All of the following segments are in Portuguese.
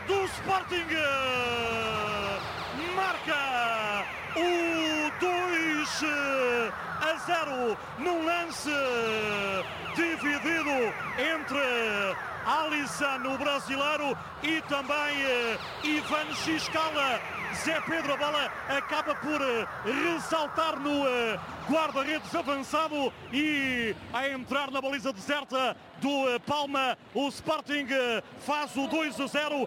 do Sporting. Marca o 2-0 num lance dividido entre Alisson, o brasileiro, e também Ivan Xiscala. Zé Pedro, a bola acaba por ressaltar no guarda-redes avançado e a entrar na baliza deserta do Palma. O Sporting faz o 2-0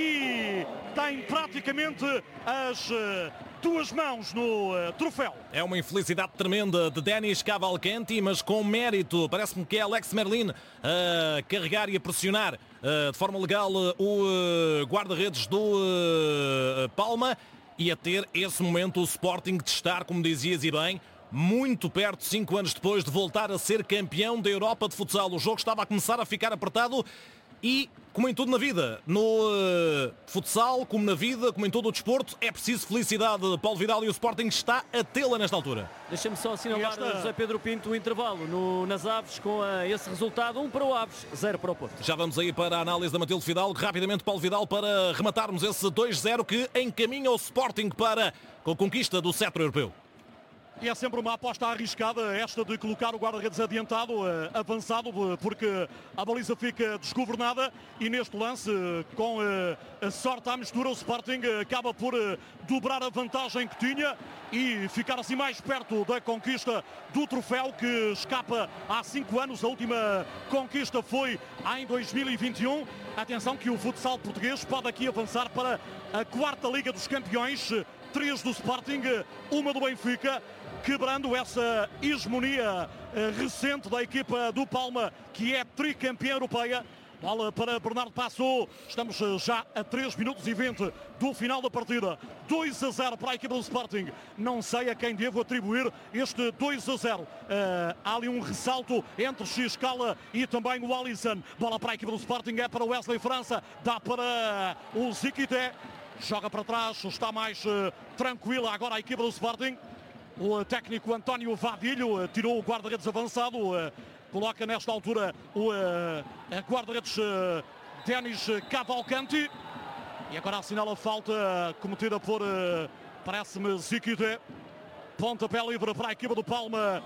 e tem praticamente as duas mãos no troféu. É uma infelicidade tremenda de Denis Cavalcanti, mas com mérito. Parece-me que é Alex Merlin a carregar e a pressionar de forma legal o guarda-redes do Palma e a ter esse momento o Sporting de estar, como dizias e bem, muito perto, 5 anos depois, de voltar a ser campeão da Europa de futsal. O jogo estava a começar a ficar apertado e, como em tudo na vida, no futsal, como na vida, como em todo o desporto, é preciso felicidade. Paulo Vidal, e o Sporting está a tê-la nesta altura. Deixa-me só assinalar, José Pedro Pinto, o intervalo nas Aves com esse resultado: 1 para o Aves, 0 para o Porto. Já vamos aí para a análise da Matilde Fidalgo. Rapidamente, Paulo Vidal, para rematarmos esse 2-0 que encaminha o Sporting para a conquista do cetro europeu. E é sempre uma aposta arriscada esta de colocar o guarda-redes adiantado, avançado, porque a baliza fica desgovernada e neste lance, com a sorte à mistura, o Sporting acaba por dobrar a vantagem que tinha e ficar assim mais perto da conquista do troféu que escapa há 5 anos. A última conquista foi em 2021. Atenção que o futsal português pode aqui avançar para a 4ª Liga dos Campeões. 3 do Sporting, 1 do Benfica, quebrando essa hegemonia recente da equipa do Palma, que é tricampeã europeia. Bola para Bernardo Passou. Estamos já a 3 minutos e 20 do final da partida. 2-0 para a equipa do Sporting. Não sei a quem devo atribuir este 2-0. Há ali um ressalto entre Xiscala e também o Alisson. Bola para a equipa do Sporting, é para o Wesley França. Dá para o Ziquité. Joga para trás, está mais tranquila agora a equipa do Sporting. O técnico António Vadilho tirou o guarda-redes avançado, coloca nesta altura o guarda-redes Denis Cavalcanti. E agora assinala a falta cometida por, parece-me, Ziquité. Pontapé livre para a equipa do Palma.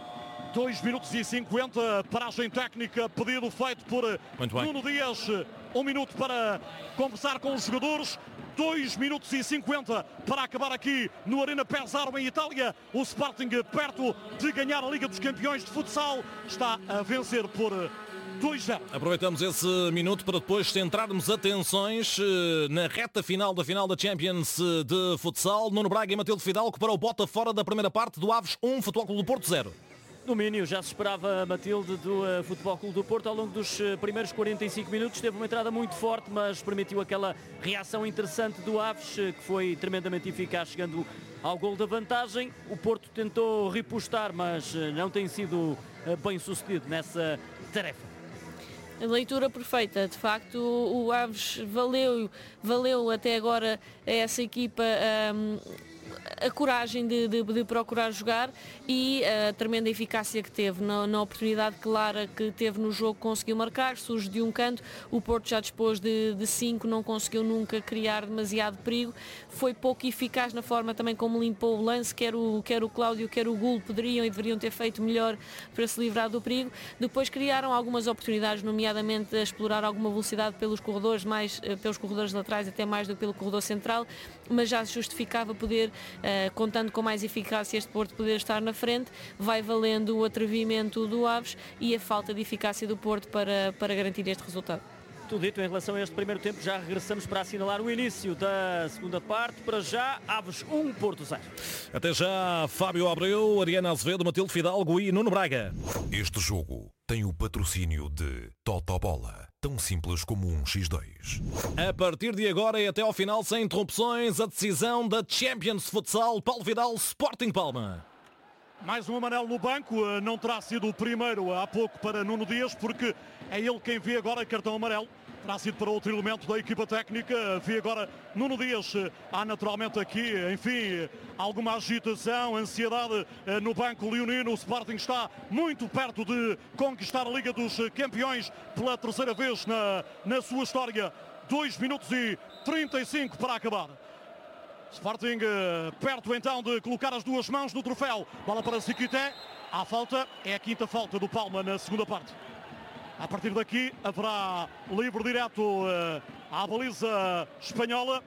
2 minutos e 50, paragem técnica, pedido feito por Nuno Dias. 1 minuto para conversar com os jogadores. 2 minutos e 50 para acabar aqui no Arena Pesaro, em Itália. O Sporting perto de ganhar a Liga dos Campeões de futsal. Está a vencer por 2-0. Aproveitamos esse minuto para depois centrarmos atenções na reta final da Champions de futsal. Nuno Braga e Matilde Fidalgo para o bota fora da primeira parte do Aves 1, Futebol Clube do Porto 0. Domínio, já se esperava, Matilde, do Futebol Clube do Porto. Ao longo dos primeiros 45 minutos teve uma entrada muito forte, mas permitiu aquela reação interessante do Aves, que foi tremendamente eficaz, chegando ao gol da vantagem. O Porto tentou repostar, mas não tem sido bem sucedido nessa tarefa. A leitura perfeita, de facto o Aves valeu até agora a essa equipa a coragem de procurar jogar e a tremenda eficácia que teve na oportunidade clara que teve no jogo. Conseguiu marcar, surge de um canto, o Porto já dispôs de 5, não conseguiu nunca criar demasiado perigo, foi pouco eficaz na forma também como limpou o lance, quer o Cláudio, quer o Gulo poderiam e deveriam ter feito melhor para se livrar do perigo. Depois criaram algumas oportunidades, nomeadamente a explorar alguma velocidade pelos corredores, mais pelos corredores laterais até mais do que pelo corredor central, mas já se justificava poder, contando com mais eficácia, este Porto poder estar na frente. Vai valendo o atrevimento do Aves e a falta de eficácia do Porto para garantir este resultado. Tudo dito em relação a este primeiro tempo. Já regressamos para assinalar o início da segunda parte. Para já, Aves 1, Porto 0. Até já, Fábio Abreu, Ariana Azevedo, Matilde Fidalgo e Nuno Braga. Este jogo tem o patrocínio de Totobola, tão simples como um X2. A partir de agora e até ao final, sem interrupções, a decisão da Champions Futsal. Paulo Vidal, Sporting Palma. Mais um amarelo no banco, não terá sido o primeiro há pouco para Nuno Dias, porque é ele quem vê agora cartão amarelo. Terá sido para outro elemento da equipa técnica. Vê agora Nuno Dias. Há naturalmente aqui, enfim, alguma agitação, ansiedade no banco leonino. O Sporting está muito perto de conquistar a Liga dos Campeões pela terceira vez na sua história. 2 minutos e 35 para acabar. Sporting perto então de colocar as duas mãos no troféu. Bola para Ziquité. Há falta, é a quinta falta do Palma na segunda parte. A partir daqui haverá livre direto à baliza espanhola.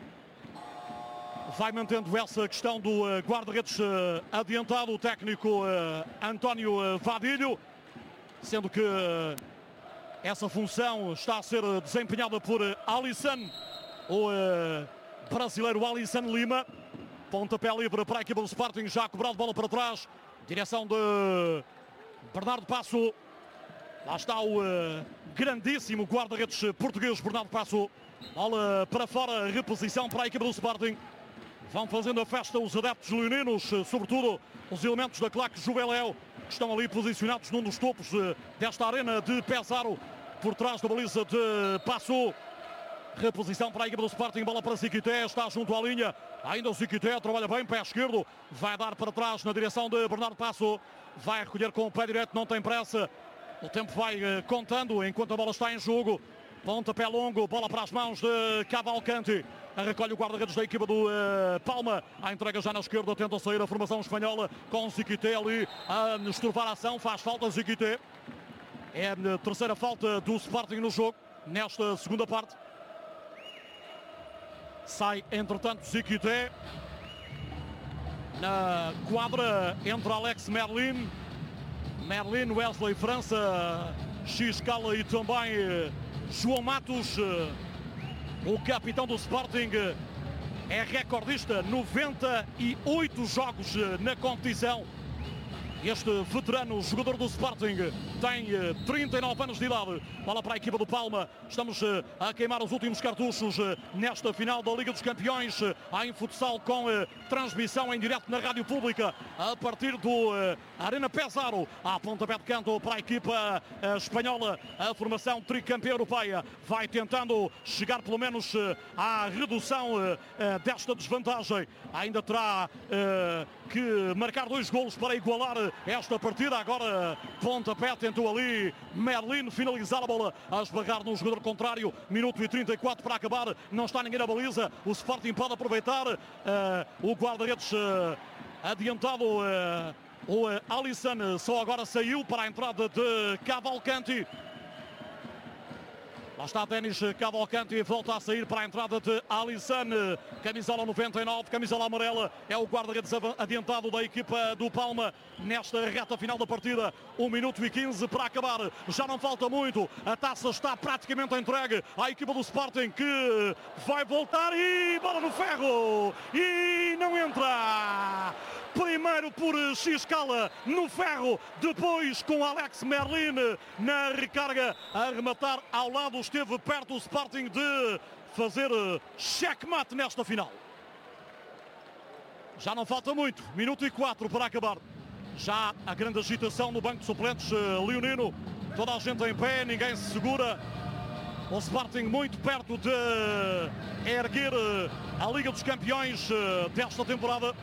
Vai mantendo essa questão do guarda-redes adiantado, o técnico António Vadilho, sendo que essa função está a ser desempenhada por Alisson, o brasileiro Alisson Lima. Pontapé livre para a equipa do Sporting, já cobrado, bola para trás, direção de Bernardo Passo. Lá está o grandíssimo guarda-redes português Bernardo Passo. Bola para fora, reposição para a equipa do Sporting. Vão fazendo a festa os adeptos leoninos, sobretudo os elementos da claque Juveléu, que estão ali posicionados num dos topos desta arena de Pesaro, por trás da baliza de Passo. Reposição para a equipa do Sporting, bola para Ziquité, está junto à linha. Ainda o Ziquité trabalha bem, pé esquerdo, vai dar para trás na direção de Bernardo Passo. Vai recolher com o pé direito, não tem pressa. O tempo vai contando enquanto a bola está em jogo. Pontapé longo, bola para as mãos de Cavalcanti. Recolhe o guarda-redes da equipa do Palma. A entrega já na esquerda, tenta sair a formação espanhola com Ziquité ali a estorvar a ação. Faz falta Ziquité. É a terceira falta do Sporting no jogo, nesta segunda parte. Sai, entretanto, Ziquité. Na quadra entre Alex Merlin, Wesley França, Xiscala e também João Matos. O capitão do Sporting é recordista, 98 jogos na competição. Este veterano jogador do Sporting tem 39 anos de idade. Bola para a equipa do Palma. Estamos a queimar os últimos cartuchos nesta final da Liga dos Campeões. Em futsal com transmissão em direto na rádio pública a partir do Arena Pesaro. A pontapé de canto para a equipa espanhola. A formação tricampeã europeia vai tentando chegar pelo menos à redução desta desvantagem. Ainda terá que marcar 2 golos para igualar esta partida. Agora pontapé, tentou ali Merlin finalizar a bola, a esbarrar no jogador contrário. Minuto e 34 para acabar, não está ninguém na baliza. O Sporting pode aproveitar. O guarda-redes adiantado, o Alisson, só agora saiu para a entrada de Cavalcanti. Lá está Denis Cavalcanti, volta a sair para a entrada de Alisson. Camisola 99, camisola amarela, é o guarda-redes adiantado da equipa do Palma nesta reta final da partida. 1 minuto e 15 para acabar, já não falta muito. A taça está praticamente entregue à equipa do Sporting, que vai voltar e bola no ferro e não entra. Primeiro por Xiscala no ferro, depois com Alex Merlin na recarga a rematar ao lado. Esteve perto o Sporting de fazer checkmate nesta final. Já não falta muito, minuto e 4 para acabar. Já a grande agitação no banco de suplentes leonino. Toda a gente em pé, ninguém se segura. O Sporting muito perto de erguer a Liga dos Campeões desta temporada.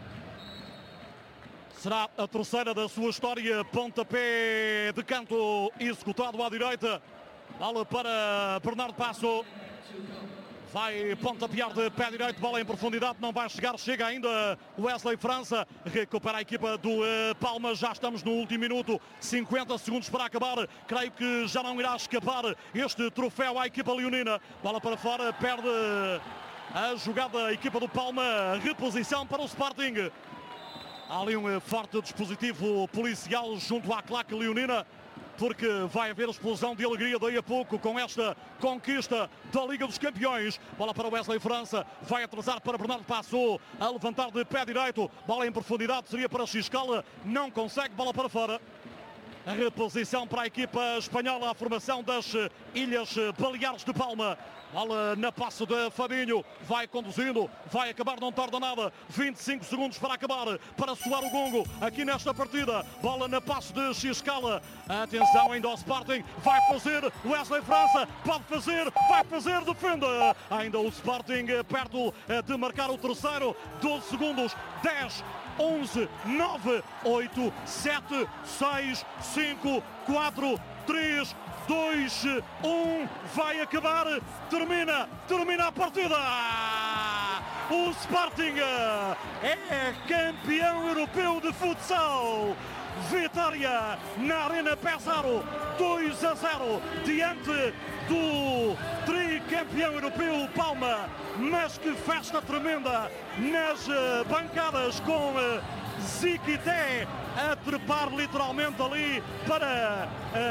Será a terceira da sua história. Pontapé de canto executado à direita. Bola para Bernardo Passo. Vai pontapear de pé direito, bola em profundidade, não vai chegar, chega ainda Wesley França, recupera a equipa do Palma, já estamos no último minuto, 50 segundos para acabar, creio que já não irá escapar este troféu à equipa leonina. Bola para fora, perde a jogada a equipa do Palma, reposição para o Sporting. Há ali um forte dispositivo policial junto à claque leonina, porque vai haver explosão de alegria daí a pouco com esta conquista da Liga dos Campeões. Bola para Wesley França, vai atrasar para Bernardo Passo, a levantar de pé direito, bola em profundidade, seria para Xiscala, não consegue, bola para fora. A reposição para a equipa espanhola, a formação das Ilhas Baleares de Palma. Bola na passe de Fabinho, vai conduzindo, vai acabar, não tarda nada. 25 segundos para acabar, para soar o gongo aqui nesta partida. Bola na passe de Xiscala. Atenção ainda ao Sporting, vai fazer Wesley França, pode fazer, vai fazer, defende. Ainda o Sporting perto de marcar o terceiro. 12 segundos, 10, 11, 9, 8, 7, 6, 5, 4, 3, 2-1, vai acabar, termina a partida. O Sporting é campeão europeu de futsal. Vitória na Arena Pesaro, 2-0 diante do tricampeão europeu Palma. Mas que festa tremenda nas bancadas, com Ziquité a trepar literalmente ali para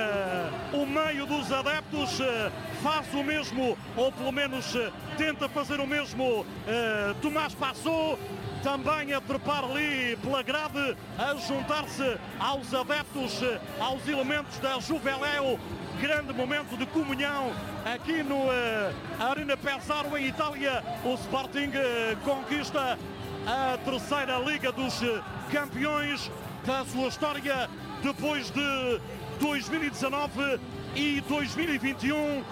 o meio dos adeptos. Faz o mesmo, ou pelo menos tenta fazer o mesmo, Tomás Passou, também a trepar ali pela grade, a juntar-se aos adeptos, aos elementos da Juveléu. Grande momento de comunhão aqui no Arena Pesaro, em Itália. O Sporting conquista a terceira Liga dos Campeões da sua história, depois de 2019 e 2021,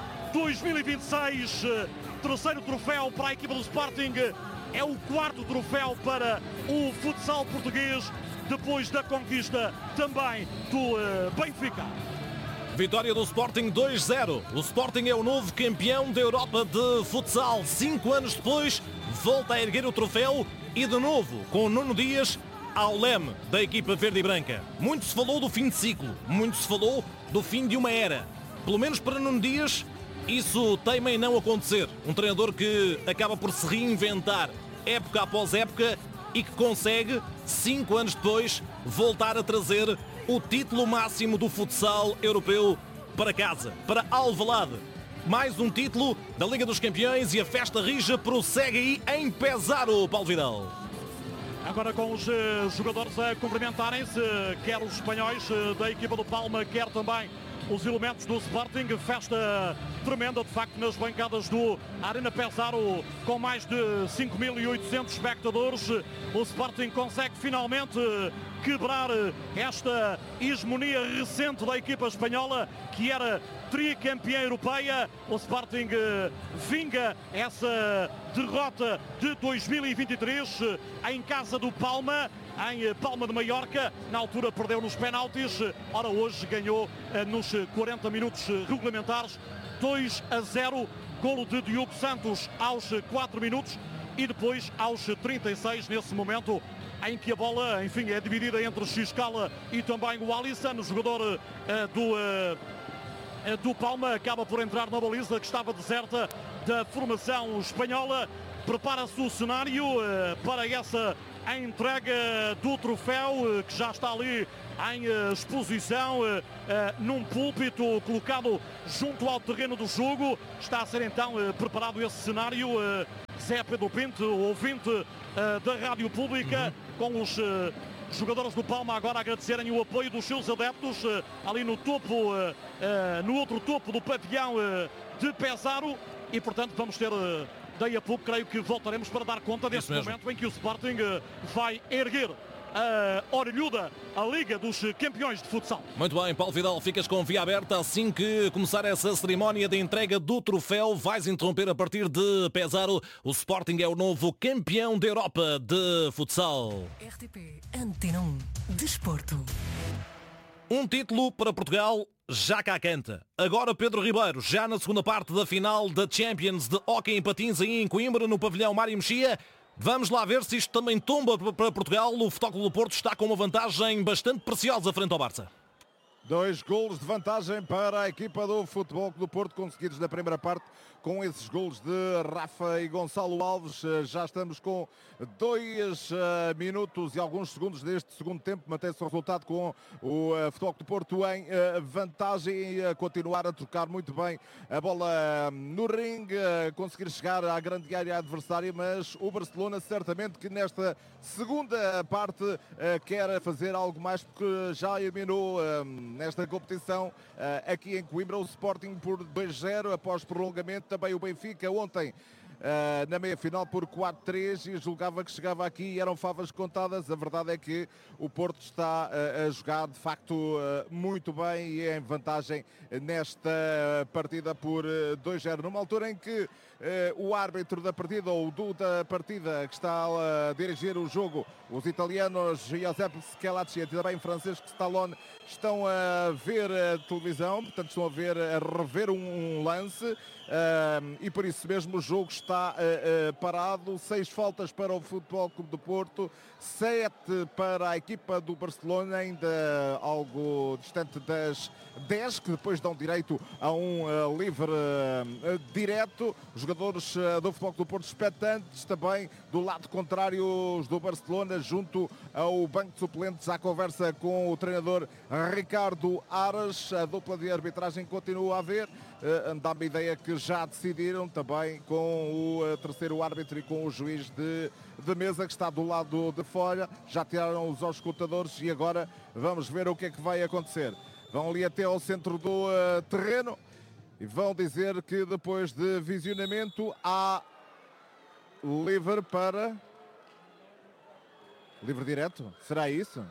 2026, terceiro troféu para a equipa do Sporting. É o quarto troféu para o futsal português, depois da conquista também do Benfica. Vitória do Sporting 2-0. O Sporting é o novo campeão da Europa de futsal. 5 anos depois, volta a erguer o troféu e de novo com o Nuno Dias ao leme da equipa verde e branca. Muito se falou do fim de ciclo, muito se falou do fim de uma era. Pelo menos para Nuno Dias, isso teima em não acontecer. Um treinador que acaba por se reinventar época após época e que consegue, 5 anos depois, voltar a trazer o título máximo do futsal europeu para casa, para Alvalade. Mais um título da Liga dos Campeões e a festa rija prossegue aí em Pesaro, Paulo Vidal. Agora com os jogadores a cumprimentarem-se, quer os espanhóis da equipa do Palma, quer também os elementos do Sporting. Festa tremenda, de facto, nas bancadas do Arena Pesaro, com mais de 5.800 espectadores. O Sporting consegue finalmente quebrar esta hegemonia recente da equipa espanhola, que era tricampeã europeia. O Sporting vinga essa derrota de 2023 em casa do Palma, em Palma de Maiorca. Na altura perdeu nos penaltis, ora hoje ganhou nos 40 minutos regulamentares, 2-0, golo de Diogo Santos aos 4 minutos e depois aos 36, nesse momento em que a bola, enfim, é dividida entre Xiscala e também o Alisson, o jogador do Palma, acaba por entrar na baliza que estava deserta da formação espanhola. Prepara-se o cenário para essa entrega do troféu, que já está ali em exposição num púlpito colocado junto ao terreno do jogo. Está a ser então preparado esse cenário. Zé Pedro Pinto, ouvinte da Rádio Pública, com os jogadores do Palma agora agradecerem o apoio dos seus adeptos ali no topo, no outro topo do pavilhão de Pesaro, e portanto vamos ter daí a pouco, creio que voltaremos para dar conta desse momento em que o Sporting vai erguer a orelhuda, a Liga dos Campeões de Futsal. Muito bem, Paulo Vidal, ficas com via aberta. Assim que começar essa cerimónia de entrega do troféu, vais interromper a partir de Pesaro. O Sporting é o novo campeão da Europa de futsal. RTP Antena 1 Desporto. Um título para Portugal já cá canta. Agora Pedro Ribeiro, já na segunda parte da final da Champions de Hóquei em Patins aí em Coimbra, no pavilhão Mário Mexia. Vamos lá ver se isto também tomba para Portugal. O Futebol Clube do Porto está com uma vantagem bastante preciosa frente ao Barça. 2 golos de vantagem para a equipa do Futebol Clube do Porto, conseguidos na primeira parte com esses golos de Rafa e Gonçalo Alves. Já estamos com 2 minutos e alguns segundos deste segundo tempo. Mantém-se o resultado com o Futebol Clube do Porto em vantagem e a continuar a trocar muito bem a bola no ringue, conseguir chegar à grande área adversária, mas o Barcelona certamente que nesta segunda parte quer fazer algo mais, porque já eliminou nesta competição aqui em Coimbra o Sporting por 2-0 após prolongamento. Também o Benfica ontem na meia-final por 4-3 e julgava que chegava aqui e eram favas contadas. A verdade é que o Porto está a jogar de facto muito bem e é em vantagem nesta partida por 2-0. Numa altura em que o árbitro da partida, ou o da partida que está a dirigir o jogo, os italianos Giuseppe Scalacci e também Francesco Stallone, estão a ver a televisão, portanto estão a rever um lance e por isso mesmo o jogo está parado. 6 faltas para o Futebol Clube do Porto, 7 para a equipa do Barcelona, ainda algo distante das 10, que depois dão direito a um livre direto. Os jogadores do Futebol Clube do Porto expectantes, também do lado contrário os do Barcelona, junto ao banco de suplentes, à conversa com o treinador Ricardo Aras. A dupla de arbitragem continua a haver. Dá-me a ideia que já decidiram também com o terceiro árbitro e com o juiz de mesa que está do lado de fora. Já tiraram os auscultadores e agora vamos ver o que é que vai acontecer. Vão ali até ao centro do terreno e vão dizer que depois de visionamento há livre para... Livre direto? Será isso?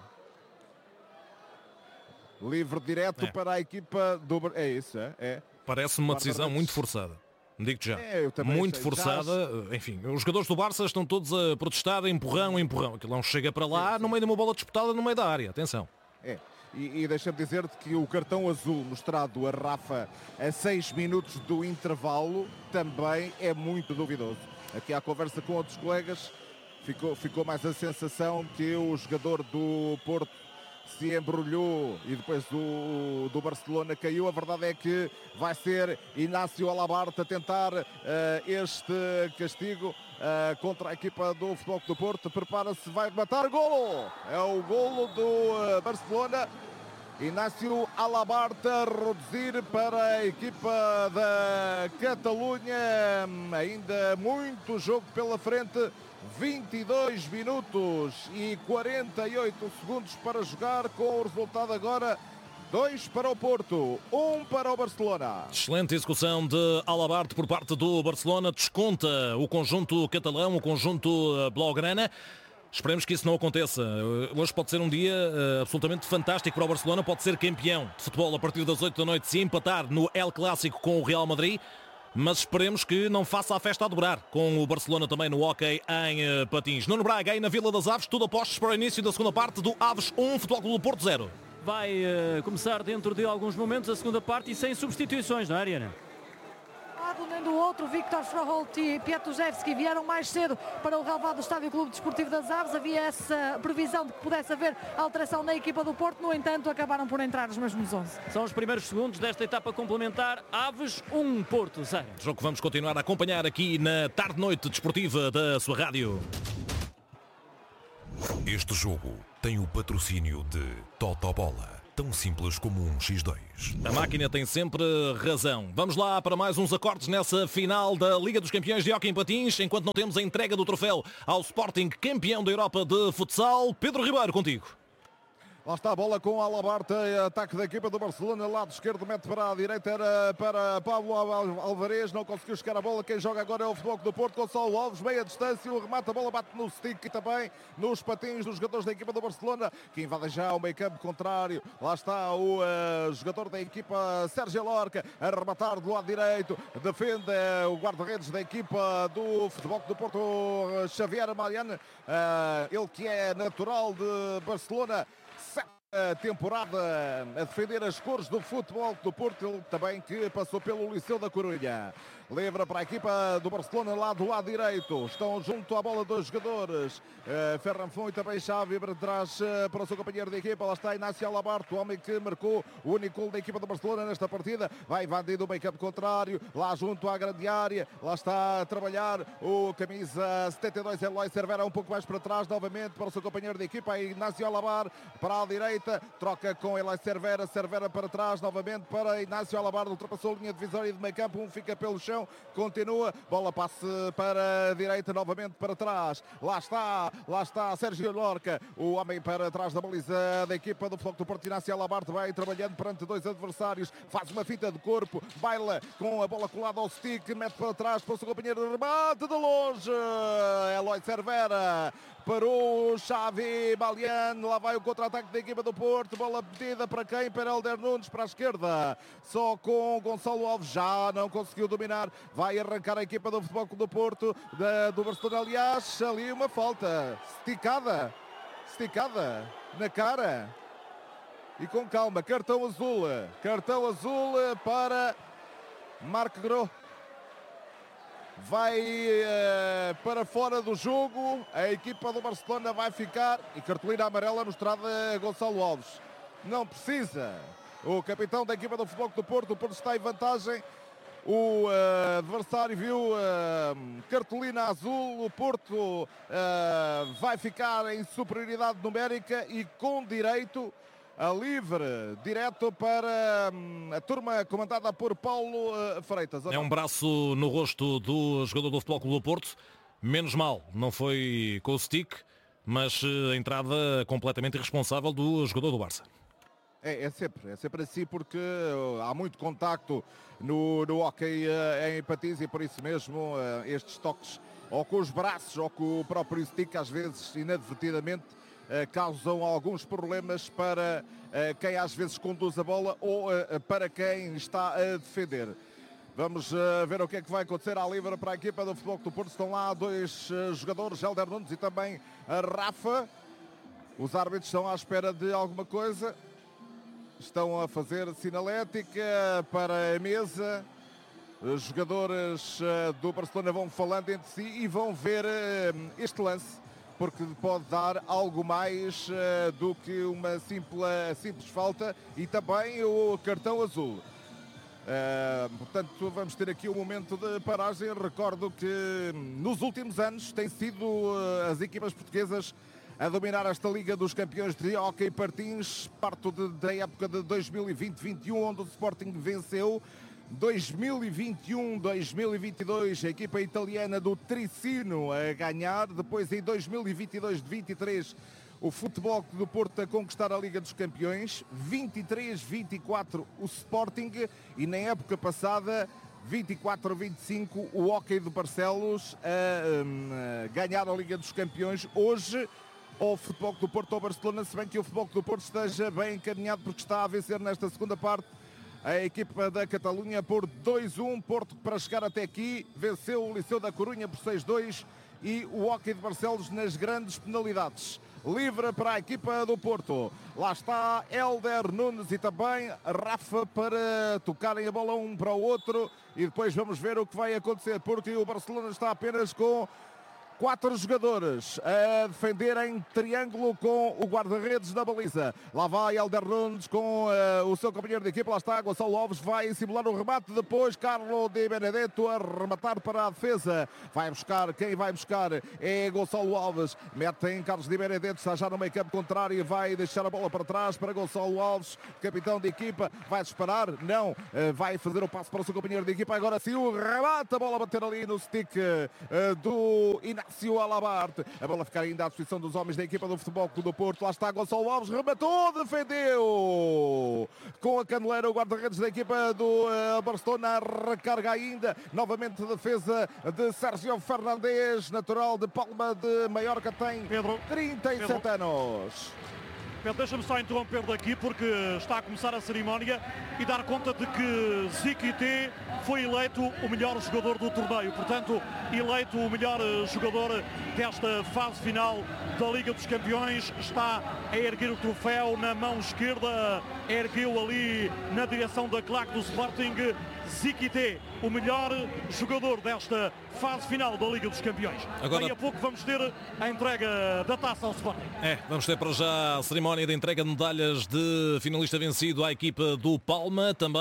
Livre direto para a equipa do... É isso, é. Parece-me uma decisão muito forçada. Digo-te já. Muito forçada. Enfim, os jogadores do Barça estão todos a protestar, empurrão. Aquilo não chega para lá no meio de uma bola disputada no meio da área. Atenção. E deixa-me dizer-te que o cartão azul mostrado a Rafa a 6 minutos do intervalo também é muito duvidoso. Aqui há conversa com outros colegas, ficou mais a sensação que o jogador do Porto se embrulhou e depois do Barcelona caiu. A verdade é que vai ser Inácio Alabarte a tentar este castigo contra a equipa do Futebol Clube do Porto. Prepara-se, vai matar, golo! É o golo do Barcelona. Inácio Alabarte a reduzir para a equipa da Catalunha. Ainda muito jogo pela frente. 22 minutos e 48 segundos para jogar, com o resultado agora 2 para o Porto, 1 para o Barcelona. Excelente execução de Alabarte por parte do Barcelona. Desconta o conjunto catalão, o conjunto blaugrana. Esperemos que isso não aconteça. Hoje pode ser um dia absolutamente fantástico para o Barcelona. Pode ser campeão de futebol a partir das 8 da noite se empatar no El Clásico com o Real Madrid. Mas esperemos que não faça a festa a dobrar, com o Barcelona também no hóquei em patins. Nuno Braga aí na Vila das Aves, tudo apostos para o início da segunda parte do Aves 1, Futebol Clube do Porto 0. Vai começar dentro de alguns momentos a segunda parte e sem substituições, não é, Ariana? Nem do outro, Viktor Froholt e Piatuzewski vieram mais cedo para o relvado do Estádio Clube Desportivo das Aves. Havia essa previsão de que pudesse haver alteração na equipa do Porto, no entanto acabaram por entrar os mesmos 11. São os primeiros segundos desta etapa complementar. Aves 1, Porto 0. Jogo que vamos continuar a acompanhar aqui na tarde-noite desportiva da sua rádio. Este jogo tem o patrocínio de Totobola. Tão simples como um X2. A máquina tem sempre razão. Vamos lá para mais uns acordes nessa final da Liga dos Campeões de Hóquei em Patins, enquanto não temos a entrega do troféu ao Sporting, campeão da Europa de futsal. Pedro Ribeiro, contigo. Lá está a bola com Alabarte, ataque da equipa do Barcelona, lado esquerdo, mete para a direita, era para Pablo Alvarez, não conseguiu chegar a bola. Quem joga agora é o Futebol Clube do Porto, Gonçalo Alves, meia distância, o remate, a bola bate no stick e também nos patins dos jogadores da equipa do Barcelona, que invade já o meio campo contrário. Lá está o jogador da equipa Sérgio Lorca, a rematar do lado direito, defende o guarda-redes da equipa do Futebol Clube do Porto, Xavier Mariano, ele que é natural de Barcelona. A temporada a defender as cores do Futebol do Porto, ele também que passou pelo Liceu da Corunha. Levra para a equipa do Barcelona lá do lado direito. Estão junto à bola dois jogadores. Ferran Fon e também Xavi para trás para o seu companheiro de equipa. Lá está Inácio Alabarte, o homem que marcou o único gol da equipa do Barcelona nesta partida. Vai invadindo o meio campo contrário, lá junto à grande área. Lá está a trabalhar o camisa 72, Eloy Cervera, um pouco mais para trás, novamente para o seu companheiro de equipa, Inácio Alabarte para a direita. Troca com Eloy Cervera, Cervera para trás, novamente para Inácio Alabarte. Ultrapassou a linha divisória de meio campo, um fica pelo chão. não. Continua, bola passe para a direita, novamente para trás. Lá está Sérgio Lorca, o homem para trás da baliza da equipa do Futebol do Porto. Inácio Alabarte vai trabalhando perante dois adversários, faz uma fita de corpo, baila com a bola colada ao stick, mete para trás para o seu companheiro de remate de longe. Eloy Cervera parou Xavi Balian, lá vai o contra-ataque da equipa do Porto, bola pedida para quem? Para Helder Nunes, para a esquerda, só com Gonçalo Alves, já não conseguiu dominar, vai arrancar a equipa do Futebol Clube do Porto, do Barcelona, aliás, ali uma falta, esticada na cara, e com calma, cartão azul para Marc Gros. Vai para fora do jogo, a equipa do Barcelona vai ficar, e cartolina amarela mostrada a Gonçalo Alves. Não precisa. O capitão da equipa do Futebol do Porto, o Porto está em vantagem. O adversário viu cartolina azul, o Porto vai ficar em superioridade numérica e com direito a livre, direto para a turma comandada por Paulo Freitas. É um braço no rosto do jogador do Futebol Clube do Porto. Menos mal, não foi com o stick, mas a entrada completamente irresponsável do jogador do Barça. É sempre assim, porque há muito contacto no hóquei em patins, e por isso mesmo estes toques ou com os braços ou com o próprio stick, às vezes inadvertidamente, causam alguns problemas para quem às vezes conduz a bola ou para quem está a defender. Vamos ver o que é que vai acontecer à livre para a equipa do Futebol do Porto. Estão lá dois jogadores, Helder Nunes e também a Rafa. Os árbitros estão à espera de alguma coisa. Estão a fazer sinalética para a mesa. Os jogadores do Barcelona vão falando entre si e vão ver este lance, porque pode dar algo mais do que uma simples falta e também o cartão azul. Portanto, vamos ter aqui um momento de paragem. Recordo que nos últimos anos têm sido as equipas portuguesas a dominar esta Liga dos Campeões de Hóquei Patins. Parto da época de 2020-21, onde o Sporting venceu. 2021-2022, a equipa italiana do Tricino a ganhar. Depois, em 2022-23, o Futebol do Porto a conquistar a Liga dos Campeões. 23-24, o Sporting. E na época passada, 24-25, o Hóquei de Barcelos a ganhar a Liga dos Campeões. Hoje, ao Futebol do Porto ao Barcelona, se bem que o Futebol do Porto esteja bem encaminhado, porque está a vencer nesta segunda parte a equipa da Catalunha por 2-1. Porto, para chegar até aqui, venceu o Liceu da Corunha por 6-2 e o Hóquei de Barcelos nas grandes penalidades. Livre para a equipa do Porto. Lá está Helder Nunes e também Rafa para tocarem a bola um para o outro, e depois vamos ver o que vai acontecer, porque o Barcelona está apenas com 4 jogadores a defender em triângulo com o guarda-redes na baliza. Lá vai Helder Nunes com o seu companheiro de equipa. Lá está Gonçalo Alves, vai simular o remate. Depois Carlos Di Benedetto a rematar para a defesa. Vai buscar, quem vai buscar é Gonçalo Alves. Mete em Carlos Di Benedetto, está já no meio campo contrário. Vai deixar a bola para trás para Gonçalo Alves, capitão de equipa. Vai disparar? Não. Vai fazer o passo para o seu companheiro de equipa. Agora sim o remate. A bola a bater ali no stick do Inácio Alabarte. A bola ficar ainda à disposição dos homens da equipa do Futebol Clube do Porto. Lá está Gonçalo Alves, rematou, defendeu com a caneleira o guarda-redes da equipa do Barcelona. Recarga ainda, novamente defesa de Sérgio Fernandes, natural de Palma de Maiorca, tem 37 anos. Pedro, deixa-me só interromper daqui, porque está a começar a cerimónia, e dar conta de que Ziquité foi eleito o melhor jogador do torneio. Portanto, eleito o melhor jogador desta fase final da Liga dos Campeões. Está a erguer o troféu na mão esquerda, ergueu ali na direção da claque do Sporting. Ziquité, o melhor jogador desta fase final da Liga dos Campeões. Agora, daqui a pouco vamos ter a entrega da taça ao Sporting. Vamos ter para já a cerimónia de entrega de medalhas de finalista vencido à equipa do Palma. Também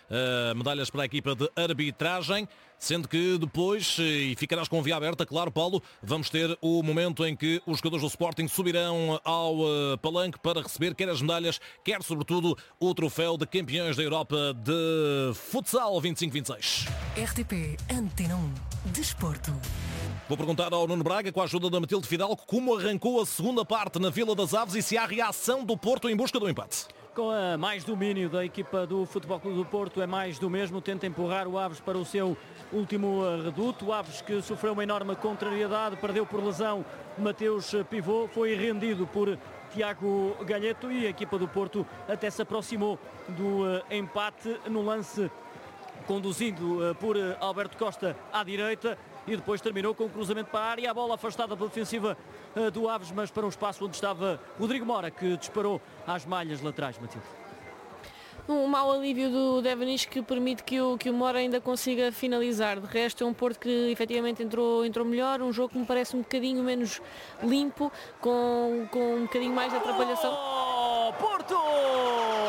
medalhas para a equipa de arbitragem, sendo que depois, e ficarás com via aberta, claro, Paulo, vamos ter o momento em que os jogadores do Sporting subirão ao palanque para receber quer as medalhas, quer sobretudo o troféu de campeões da Europa de futsal 25-26. RTP Antena 1 Desporto. Vou perguntar ao Nuno Braga, com a ajuda da Matilde Fidalgo, como arrancou a segunda parte na Vila das Aves e se há reação do Porto em busca do empate. Com mais domínio da equipa do Futebol Clube do Porto, é mais do mesmo, tenta empurrar o Aves para o seu último reduto. O Aves, que sofreu uma enorme contrariedade, perdeu por lesão Mateus Pivô, foi rendido por Tiago Galheto e a equipa do Porto até se aproximou do empate no lance conduzido por Alberto Costa à direita e depois terminou com um cruzamento para a área, a bola afastada pela defensiva do Aves, mas para um espaço onde estava Rodrigo Mora, que disparou às malhas laterais, Matilde. Um mau alívio do Devenish, que permite que o Mora ainda consiga finalizar. De resto, é um Porto que efetivamente entrou melhor, um jogo que me parece um bocadinho menos limpo, com um bocadinho mais de atrapalhação. Porto!